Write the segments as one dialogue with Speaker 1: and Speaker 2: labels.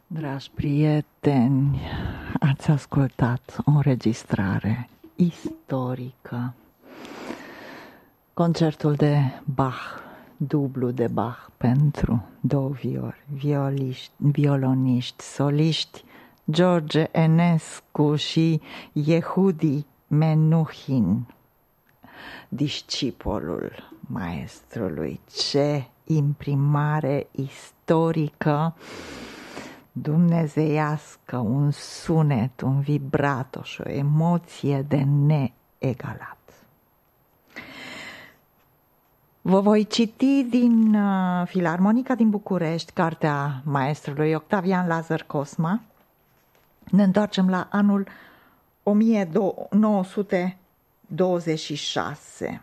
Speaker 1: Dragi prieteni, ați ascultat o înregistrare istorică. Concertul de Bach, dublu de Bach pentru două violoniști, soliști, George Enescu și Yehudi Menuhin, discipolul maestrului. Ce imprimare istorică dumnezeiască, un sunet, un vibrato și o emoție de neegalat. Vă voi citi din Filarmonica din București, cartea maestrului Octavian Lazar Cosma. Ne întoarcem la anul 1926.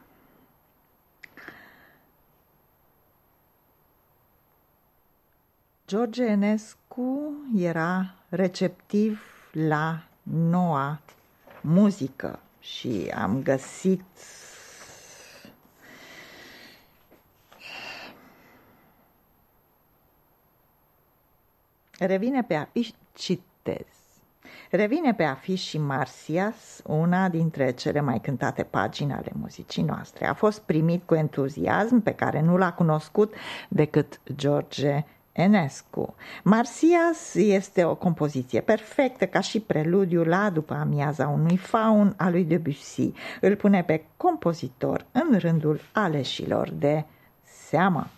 Speaker 1: George Enescu era receptiv la noua muzică și am găsit Revine pe afiș și Marsyas, una dintre cele mai cântate pagini ale muzicii noastre. A fost primit cu entuziasm pe care nu l-a cunoscut decât George Enescu. Marsyas este o compoziție perfectă ca și preludiu la după amiaza unui faun al lui Debussy. Îl pune pe compozitor în rândul aleșilor de seamă.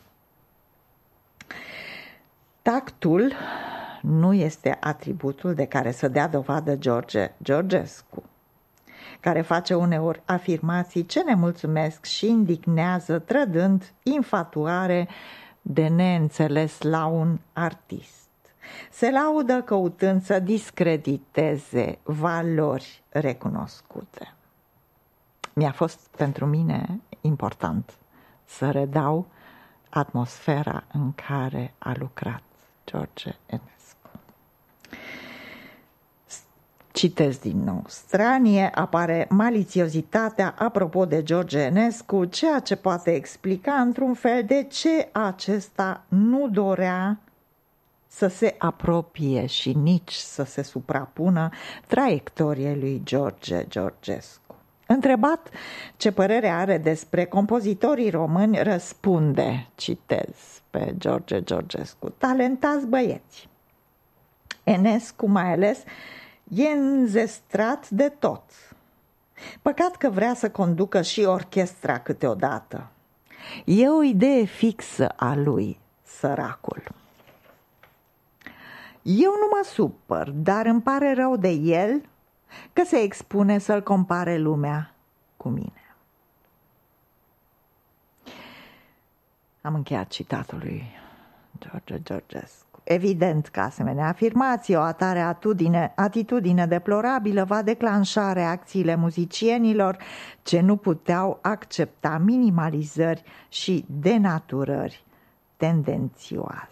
Speaker 1: Tactul nu este atributul de care să dea dovadă George Georgescu, care face uneori afirmații ce ne mulțumesc și indignează, trădând infatuare de neînțeles la un artist. Se laudă căutând să discrediteze valori recunoscute. Mi-a fost pentru mine important să redau atmosfera în care a lucrat George Enescu. Citesc din nou. Stranie apare malițiozitatea apropo de George Enescu, ceea ce poate explica într-un fel de ce acesta nu dorea să se apropie și nici să se suprapună traiectoriei lui George Georgescu. Întrebat ce părere are despre compozitorii români, răspunde, citez pe George Georgescu: talentați băieți. Enescu mai ales e înzestrat de tot. Păcat că vrea să conducă și orchestra câteodată. E o idee fixă a lui, săracul. Eu nu mă supăr, dar îmi pare rău de el că se expune să-l compare lumea cu mine. Am încheiat citatul lui George Georgescu. Evident că asemenea afirmație, o atare atitudine deplorabilă va declanșa reacțiile muzicienilor ce nu puteau accepta minimalizări și denaturări tendențioase.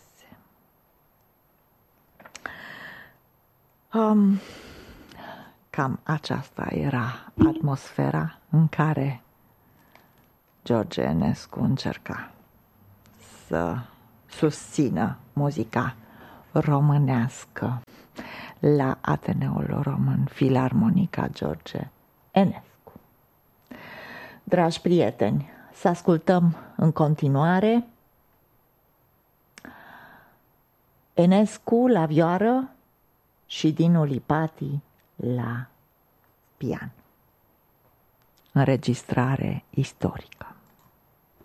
Speaker 1: Cam aceasta era atmosfera în care George Enescu încerca să susțină muzica românească la Ateneul Român, Filarmonica George Enescu. Dragi prieteni, să ascultăm în continuare Enescu la vioară și Dinu Lipati la pian. Înregistrare istorică.